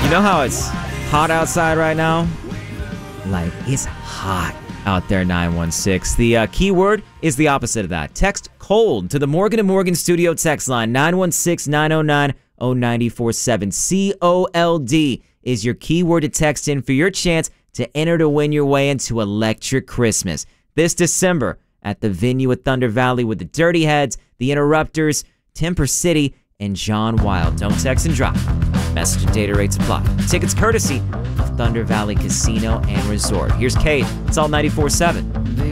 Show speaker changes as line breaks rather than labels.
You know how it's hot outside right now? Like, it's hot out there, 916. The keyword is the opposite of that. Text cold to the Morgan & Morgan studio text line, 916-909-0947. COLD is your keyword to text in for your chance to enter to win your way into Electric Christmas this December at the venue at Thunder Valley with the Dirty Heads, the Interrupters, Temper City, and John Wild. Don't text and drive. Message and data rates apply. Tickets courtesy of Thunder Valley Casino and Resort. Here's Kate. It's all 94.7.